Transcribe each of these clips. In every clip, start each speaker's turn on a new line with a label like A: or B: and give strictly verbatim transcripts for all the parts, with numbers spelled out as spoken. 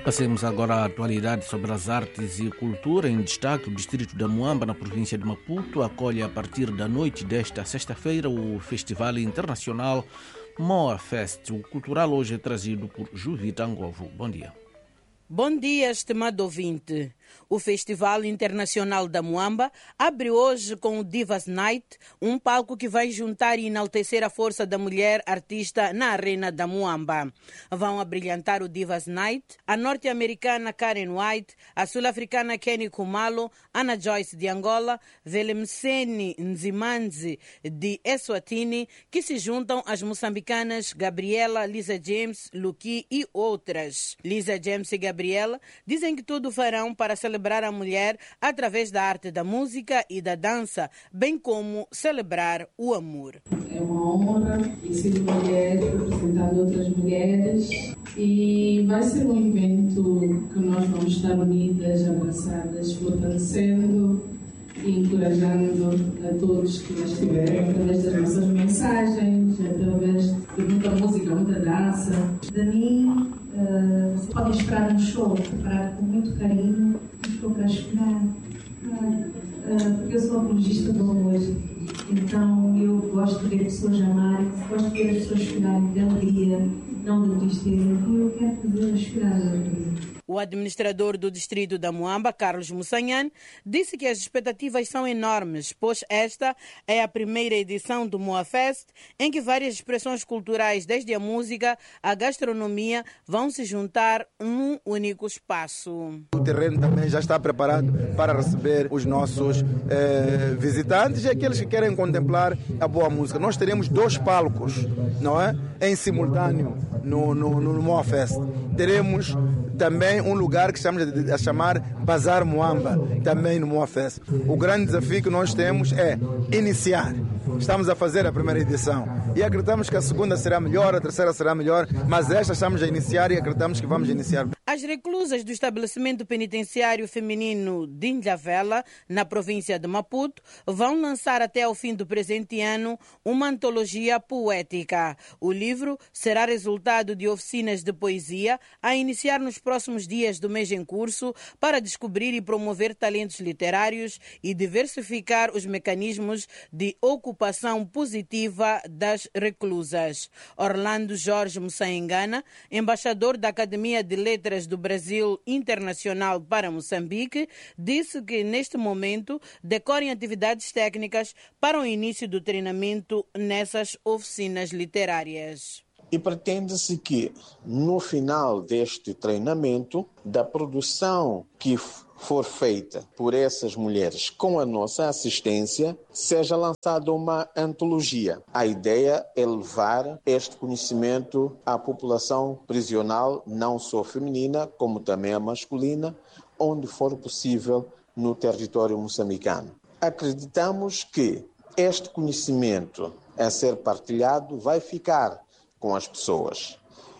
A: Passemos agora à atualidade sobre as artes e cultura. Em destaque, o distrito da Muamba, na província de Maputo, acolhe a partir da noite desta sexta-feira o Festival Internacional Moa Fest. O cultural hoje é trazido por Juvita Angovo. Bom dia.
B: Bom dia, estimado ouvinte. O Festival Internacional da Muamba abre hoje com o Divas Night, um palco que vai juntar e enaltecer a força da mulher artista na arena da Muamba. Vão abrilhantar o Divas Night a norte-americana Karen White, a sul-africana Kenny Kumalo, Ana Joyce de Angola, Velemseni Nzimanzi de Eswatini, que se juntam às moçambicanas Gabriela, Lisa James, Luki e outras. Lisa James e Gabriela dizem que tudo farão para celebrar a mulher através da arte da música e da dança, bem como celebrar o amor.
C: É uma honra e ser mulher representando outras mulheres, e vai ser um evento que nós vamos estar unidas, abraçadas, fortalecendo e encorajando a todos que lá estiverem, através das nossas mensagens, através de muita música, muita dança.
D: De mim, uh, você pode esperar um show preparado com muito carinho, um show para chorar, uh, porque eu sou apologista do amor. Então eu gosto de ver pessoas amarem, gosto de ver as pessoas chorarem de alegria, não de tristeza, e eu quero fazer-las chorar de alegria.
B: O administrador do distrito da Muamba, Carlos Mussanhan, disse que as expectativas são enormes, pois esta é a primeira edição do Moa Fest, em que várias expressões culturais, desde a música à gastronomia, vão se juntar num único espaço.
E: O terreno também já está preparado para receber os nossos eh, visitantes e aqueles que querem contemplar a boa música. Nós teremos dois palcos, não é? Em simultâneo no, no, no Moa Fest. Teremos também um lugar que estamos a chamar Bazar Muamba, também no Moa Fest. O grande desafio que nós temos é iniciar. Estamos a fazer a primeira edição e acreditamos que a segunda será melhor, a terceira será melhor, mas esta estamos a iniciar e acreditamos que vamos iniciar.
B: As reclusas do estabelecimento penitenciário feminino de Inhavela, na província de Maputo, vão lançar até ao fim do presente ano uma antologia poética. O livro será resultado de oficinas de poesia a iniciar nos próximos dias do mês em curso para descobrir e promover talentos literários e diversificar os mecanismos de ocupação positiva das reclusas. Orlando Jorge Mussaengana, embaixador da Academia de Letras do Brasil Internacional para Moçambique, disse que neste momento decorrem atividades técnicas para o início do treinamento nessas oficinas literárias.
F: E pretende-se que, no final deste treinamento, da produção que for feita por essas mulheres com a nossa assistência, seja lançada uma antologia. A ideia é levar este conhecimento à população prisional, não só feminina, como também a masculina, onde for possível no território moçambicano. Acreditamos que este conhecimento a ser partilhado vai ficar com as pessoas.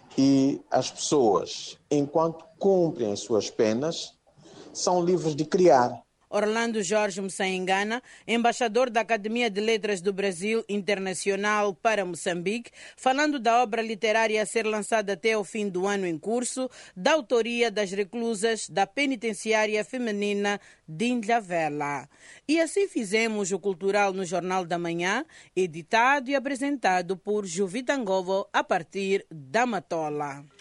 F: E as pessoas, enquanto cumprem as suas penas, são livres de criar.
B: Orlando Jorge Mussaengana, embaixador da Academia de Letras do Brasil Internacional para Moçambique, falando da obra literária a ser lançada até ao fim do ano em curso, da autoria das reclusas da penitenciária feminina de Inhavela. E assim fizemos o Cultural no Jornal da Manhã, editado e apresentado por Juvita Angovo a partir da Matola.